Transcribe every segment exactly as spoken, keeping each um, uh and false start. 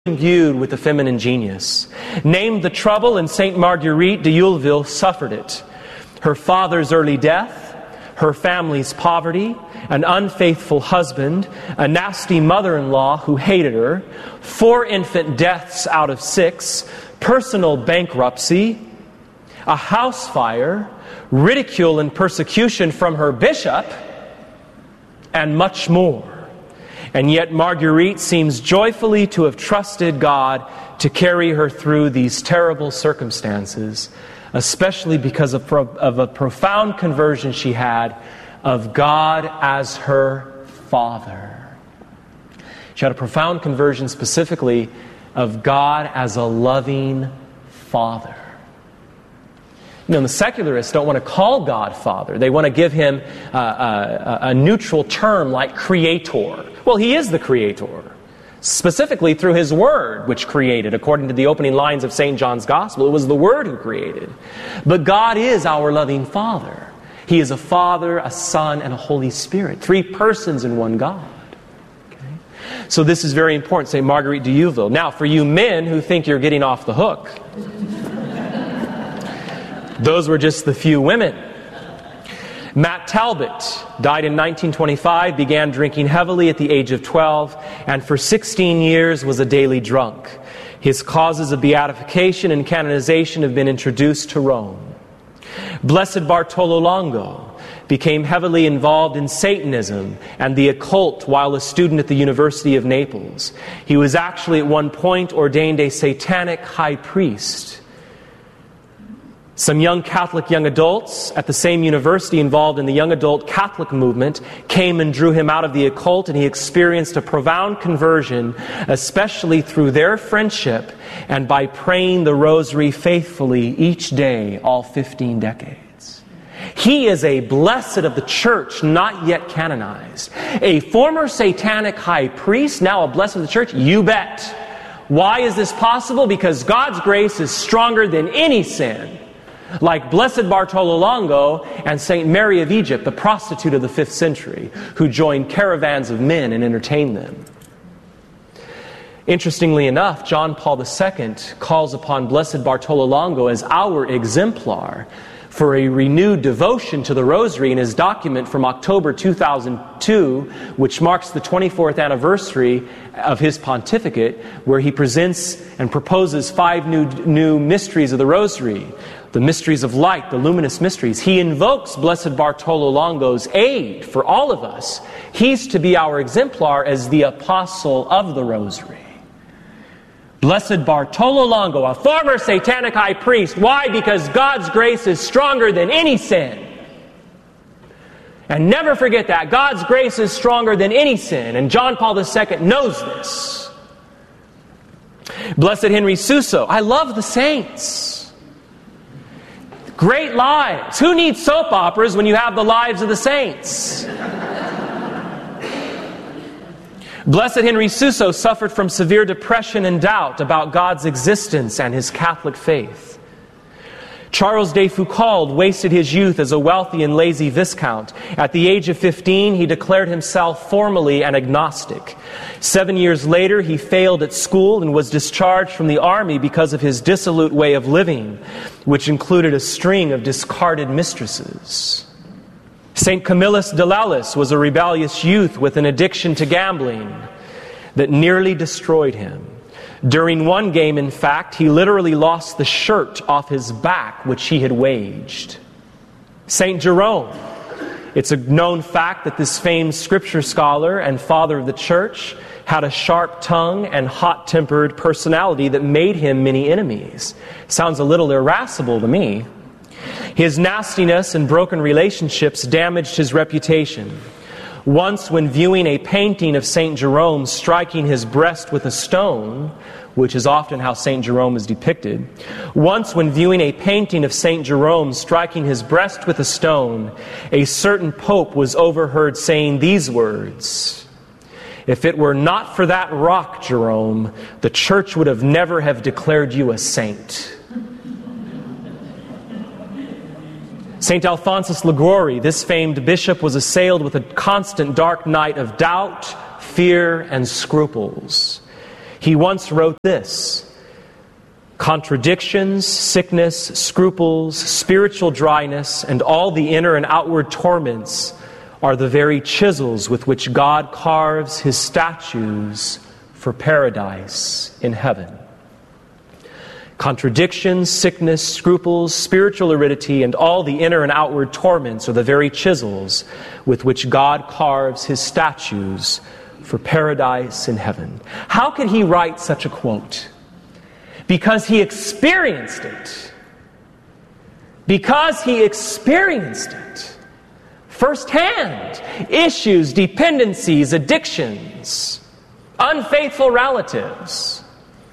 imbued with the feminine genius. Named the trouble, and Saint Marguerite de Youville suffered it. Her father's early death, her family's poverty, an unfaithful husband, a nasty mother-in-law who hated her, four infant deaths out of six, personal bankruptcy, a house fire, ridicule and persecution from her bishop, and much more. And yet Marguerite seems joyfully to have trusted God to carry her through these terrible circumstances, especially because of, of a profound conversion she had of God as her Father. She had a profound conversion specifically of God as a loving Father. You know, the secularists don't want to call God Father. They want to give Him uh, a, a neutral term like Creator. Well, He is the Creator, specifically through His Word, which created. According to the opening lines of Saint John's Gospel, it was the Word who created. But God is our loving Father. He is a Father, a Son, and a Holy Spirit. Three persons in one God. Okay? So this is very important, Saint Marguerite de Youville. Now, for you men who think you're getting off the hook, those were just the few women. Matt Talbot died in nineteen twenty-five, began drinking heavily at the age of twelve, and for sixteen years was a daily drunk. His causes of beatification and canonization have been introduced to Rome. Blessed Bartolo Longo became heavily involved in Satanism and the occult while a student at the University of Naples. He was actually at one point ordained a satanic high priest. Some young Catholic young adults at the same university involved in the young adult Catholic movement came and drew him out of the occult, and he experienced a profound conversion, especially through their friendship and by praying the rosary faithfully each day, all fifteen decades. He is a blessed of the church, not yet canonized. A former satanic high priest, now a blessed of the church? You bet. Why is this possible? Because God's grace is stronger than any sin. Like Blessed Bartolo Longo and Saint Mary of Egypt, the prostitute of the fifth century, who joined caravans of men and entertained them. Interestingly enough, John Paul the Second calls upon Blessed Bartolo Longo as our exemplar for a renewed devotion to the Rosary in his document from October two thousand two, which marks the twenty-fourth anniversary of his pontificate, where he presents and proposes five new, new mysteries of the Rosary. The mysteries of light, the luminous mysteries. He invokes Blessed Bartolo Longo's aid for all of us. He's to be our exemplar as the apostle of the Rosary. Blessed Bartolo Longo, a former satanic high priest. Why? Because God's grace is stronger than any sin. And never forget that. God's grace is stronger than any sin. And John Paul the Second knows this. Blessed Henry Suso. I love the saints. Great lives. Who needs soap operas when you have the lives of the saints? Blessed Henry Suso suffered from severe depression and doubt about God's existence and his Catholic faith. Charles de Foucauld wasted his youth as a wealthy and lazy viscount. At the age of fifteen, he declared himself formally an agnostic. Seven years later, he failed at school and was discharged from the army because of his dissolute way of living, which included a string of discarded mistresses. Saint Camillus de Lalis was a rebellious youth with an addiction to gambling that nearly destroyed him. During one game, in fact, he literally lost the shirt off his back which he had waged. Saint Jerome. It's a known fact that this famed scripture scholar and father of the church had a sharp tongue and hot-tempered personality that made him many enemies. Sounds a little irascible to me. His nastiness and broken relationships damaged his reputation. Once, when viewing a painting of Saint Jerome striking his breast with a stone, which is often how Saint Jerome is depicted, once, when viewing a painting of Saint Jerome striking his breast with a stone, a certain pope was overheard saying these words: "If it were not for that rock, Jerome, the church would have never have declared you a saint." Saint Alphonsus Liguori, this famed bishop, was assailed with a constant dark night of doubt, fear, and scruples. He once wrote this: contradictions, sickness, scruples, spiritual dryness, and all the inner and outward torments are the very chisels with which God carves his statues for paradise in heaven. Contradictions, sickness, scruples, spiritual aridity, and all the inner and outward torments are the very chisels with which God carves his statues for paradise in heaven. How could he write such a quote? Because he experienced it. Because he experienced it firsthand. Issues, dependencies, addictions, unfaithful relatives.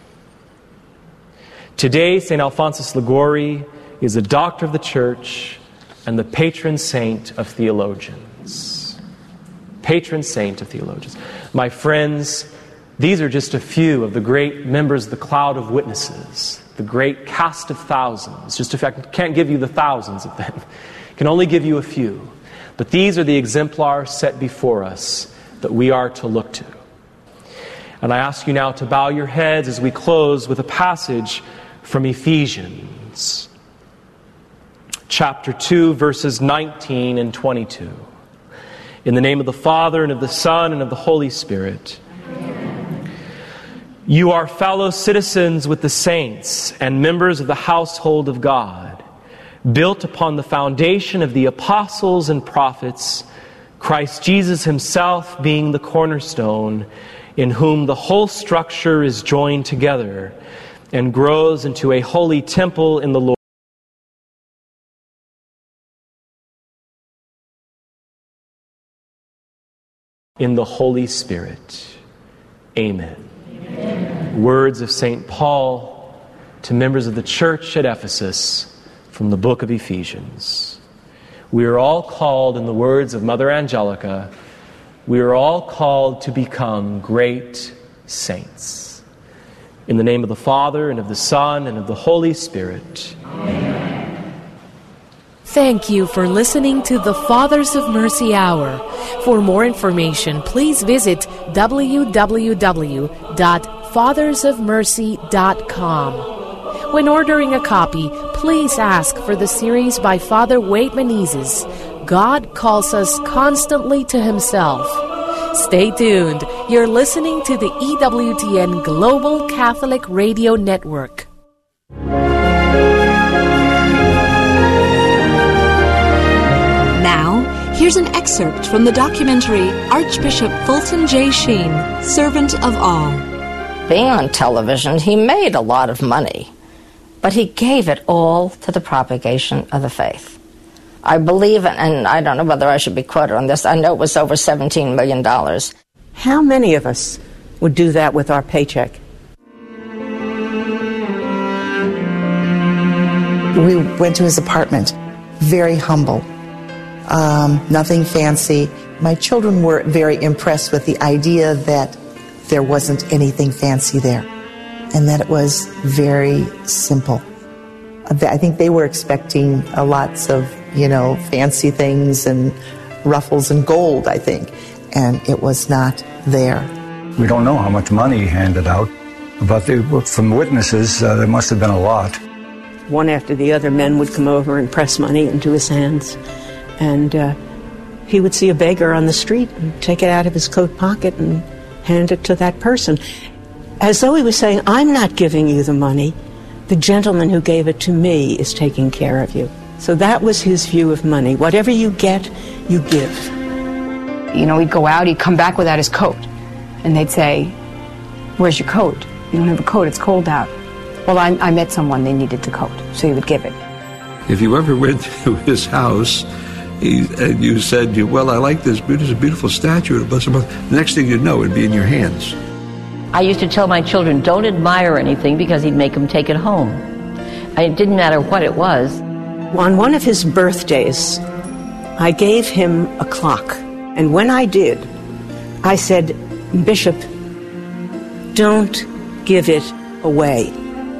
Today, Saint Alphonsus Liguori is a doctor of the Church and the patron saint of theologians. Patron saint of theologians. My friends, these are just a few of the great members of the cloud of witnesses, the great cast of thousands. Just if I can't give you the thousands of them, I can only give you a few. But these are the exemplars set before us that we are to look to. And I ask you now to bow your heads as we close with a passage from Ephesians, chapter two, verses nineteen and twenty-two. In the name of the Father, and of the Son, and of the Holy Spirit. Amen. You are fellow citizens with the saints and members of the household of God, built upon the foundation of the apostles and prophets, Christ Jesus himself being the cornerstone, in whom the whole structure is joined together and grows into a holy temple in the Lord. In the Holy Spirit. Amen. Amen. Words of Saint Paul to members of the church at Ephesus from the book of Ephesians. We are all called, in the words of Mother Angelica, we are all called to become great saints. In the name of the Father, and of the Son, and of the Holy Spirit. Amen. Thank you for listening to the Fathers of Mercy Hour. For more information, please visit w w w dot fathers of mercy dot com. When ordering a copy, please ask for the series by Father Wade Menezes, God Calls Us Constantly to Himself. Stay tuned. You're listening to the E W T N Global Catholic Radio Network. Now, here's an excerpt from the documentary Archbishop Fulton J. Sheen, Servant of All. Being on television, he made a lot of money, but he gave it all to the propagation of the faith. I believe, and I don't know whether I should be quoted on this, I know it was over seventeen million dollars. How many of us would do that with our paycheck? We went to his apartment, very humble, um, nothing fancy. My children were very impressed with the idea that there wasn't anything fancy there and that it was very simple. I think they were expecting uh, lots of, you know, fancy things and ruffles and gold, I think, and it was not there. We don't know how much money he handed out, but they, from witnesses, uh, there must have been a lot. One after the other, men would come over and press money into his hands, and uh, he would see a beggar on the street and take it out of his coat pocket and hand it to that person, as though he was saying, I'm not giving you the money. The gentleman who gave it to me is taking care of you. So that was his view of money. Whatever you get, you give. You know, he'd go out, he'd come back without his coat. And they'd say, where's your coat? You don't have a coat, it's cold out. Well, I, I met someone, they needed the coat, so he would give it. If you ever went to his house, he, and you said, well, I like this, there's a beautiful statue, the next thing you'd know, it'd be in your hands. I used to tell my children, don't admire anything, because he'd make them take it home. It didn't matter what it was. On one of his birthdays, I gave him a clock. And when I did, I said, Bishop, don't give it away.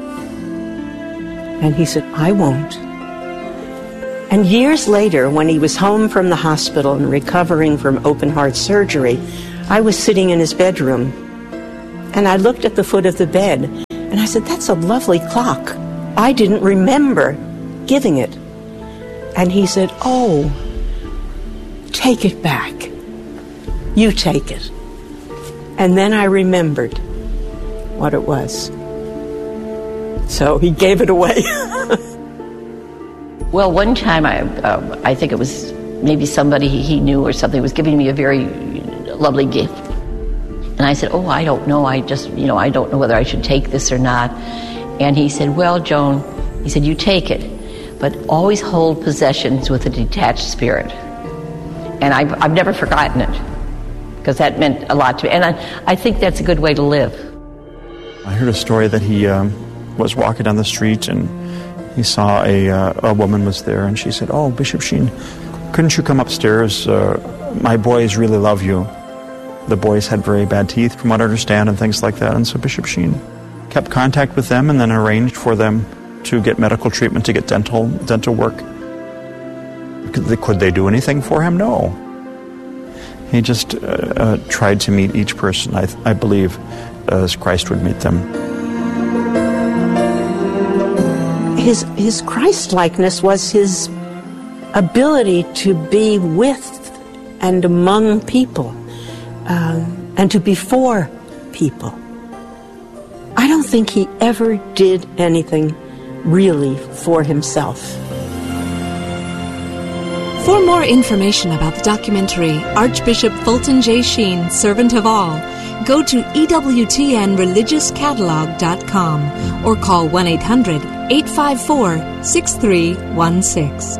And he said, I won't. And years later, when he was home from the hospital and recovering from open heart surgery, I was sitting in his bedroom. And I looked at the foot of the bed, and I said, that's a lovely clock. I didn't remember giving it. And he said, oh, take it back. You take it. And then I remembered what it was. So he gave it away. Well, one time, I uh, I think it was maybe somebody he knew or something was giving me a very lovely gift. And I said, oh, I don't know. I just, you know, I don't know whether I should take this or not. And he said, well, Joan, he said, you take it, but always hold possessions with a detached spirit. And I've, I've never forgotten it, because that meant a lot to me. And I, I think that's a good way to live. I heard a story that he um, was walking down the street and he saw a, uh, a woman was there, and she said, oh, Bishop Sheen, couldn't you come upstairs? Uh, my boys really love you. The boys had very bad teeth, from what I understand, and things like that. And so Bishop Sheen kept contact with them and then arranged for them to get medical treatment, to get dental dental work. Could they, could they do anything for him? No. He just uh, uh, tried to meet each person, I, I believe, as Christ would meet them. His, his Christ-likeness was his ability to be with and among people, um, and to be for people. I don't think he ever did anything really for himself. For more information about the documentary Archbishop Fulton J. Sheen, Servant of All, go to E W T N religious catalog dot com or call one eight hundred, eight five four, six three one six.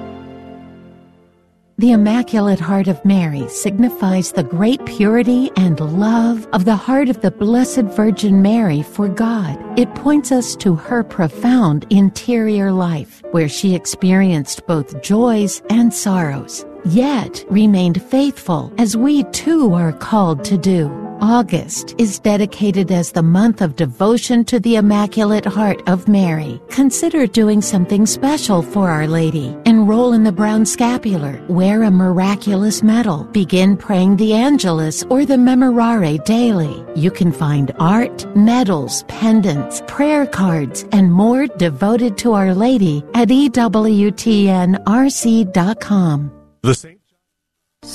The Immaculate Heart of Mary signifies the great purity and love of the heart of the Blessed Virgin Mary for God. It points us to her profound interior life, where she experienced both joys and sorrows, yet remained faithful, as we too are called to do. August is dedicated as the month of devotion to the Immaculate Heart of Mary. Consider doing something special for Our Lady. Enroll in the Brown Scapular, wear a miraculous medal, begin praying the Angelus or the Memorare daily. You can find art, medals, pendants, prayer cards, and more devoted to Our Lady at E W T N R C dot com. The same